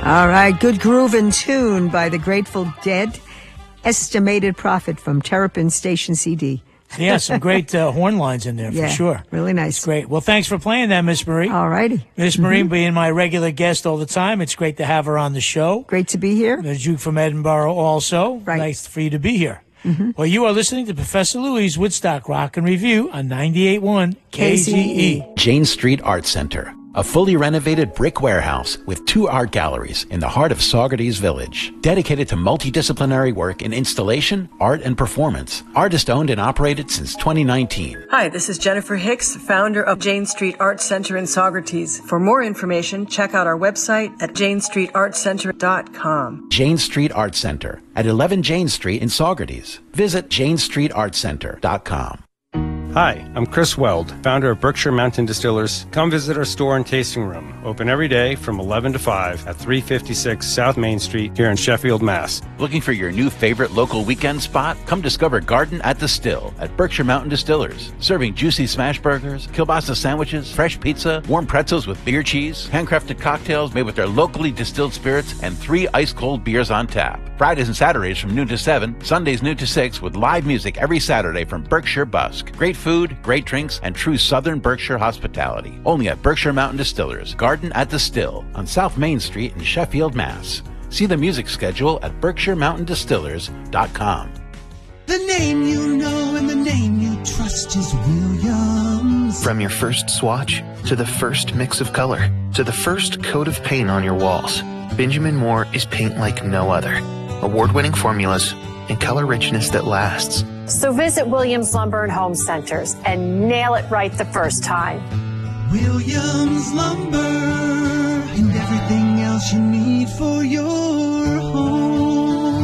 All right, good groove and tune by the Grateful Dead. Estimated Profit from Terrapin Station CD. Yeah, some great horn lines in there, for sure. Really nice. It's great. Well, thanks for playing that, Miss Marie. All righty. Miss Marie being my regular guest all the time. It's great to have her on the show. Great to be here. There's you from Edinburgh also. Right. Nice for you to be here. Well, you are listening to Professor Louie's Woodstock Rock and Review on 98.1 KZE. Jane Street Art Center, a fully renovated brick warehouse with 2 art galleries in the heart of Saugerties Village, dedicated to multidisciplinary work in installation, art, and performance. Artist owned and operated since 2019. Hi, this is Jennifer Hicks, founder of Jane Street Art Center in Saugerties. For more information, check out our website at janestreetartcenter.com. Jane Street Art Center at 11 Jane Street in Saugerties. Visit janestreetartcenter.com. Hi, I'm Chris Weld, founder of Berkshire Mountain Distillers. Come visit our store and tasting room, open every day from 11 to 5 at 356 South Main Street here in Sheffield, Mass. Looking for your new favorite local weekend spot? Come discover Garden at the Still at Berkshire Mountain Distillers. Serving juicy smash burgers, kielbasa sandwiches, fresh pizza, warm pretzels with beer cheese, handcrafted cocktails made with their locally distilled spirits, and 3 ice-cold beers on tap. Fridays and Saturdays from noon to 7, Sundays noon to 6 with live music every Saturday from Berkshire Busk. Great food, great drinks, and true Southern Berkshire hospitality. Only at Berkshire Mountain Distillers, Garden at the Still on South Main Street in Sheffield, Mass. See the music schedule at BerkshireMountainDistillers.com. The name you know and the name you trust is Williams. From your first swatch, to the first mix of color, to the first coat of paint on your walls, Benjamin Moore is paint like no other. Award-winning formulas and color richness that lasts. So visit Williams Lumber and Home Centers and nail it right the first time. Williams Lumber and everything else you need for your home.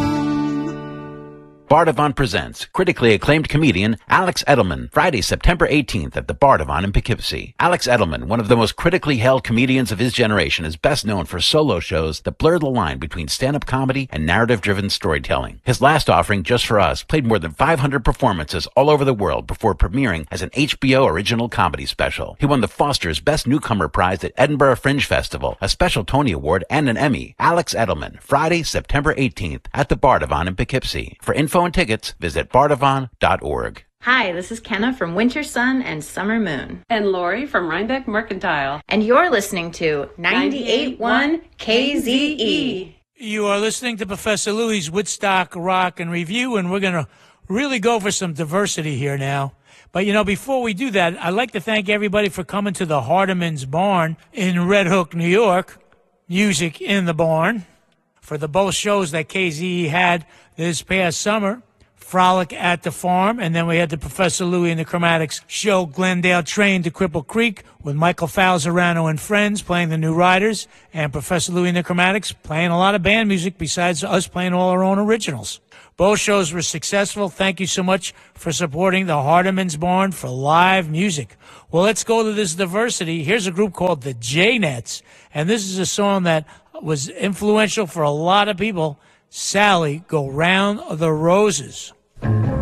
Bardavon presents critically acclaimed comedian Alex Edelman, Friday, September 18th at the Bardavon in Poughkeepsie. Alex Edelman, one of the most critically held comedians of his generation, is best known for solo shows that blur the line between stand-up comedy and narrative-driven storytelling. His last offering, Just for Us, played more than 500 performances all over the world before premiering as an HBO original comedy special. He won the Foster's Best Newcomer Prize at Edinburgh Fringe Festival, a special Tony Award, and an Emmy. Alex Edelman, Friday, September 18th at the Bardavon in Poughkeepsie. For info and tickets, visit bardavon.org. Hi, this is Kenna from Winter Sun and Summer Moon. And Lori from Rhinebeck Mercantile. And you're listening to 98.1 KZE. You are listening to Professor Louie's Woodstock Rock and Review, and we're going to really go for some diversity here now. But, before we do that, I'd like to thank everybody for coming to the Hardeman's Barn in Red Hook, New York. Music in the Barn. For the both shows that KZE had this past summer. Frolic at the Farm, and then we had the Professor Louie and the Chromatics show, Glendale Train to Cripple Creek, with Michael Falzerano and friends playing the New Riders, and Professor Louie and the Chromatics playing a lot of band music besides us playing all our own originals. Both shows were successful. Thank you so much for supporting the Hardeman's Barn for live music. Well, let's go to this diversity. Here's a group called the J-Nets, and this is a song that was influential for a lot of people. Sally, Go Round the Roses.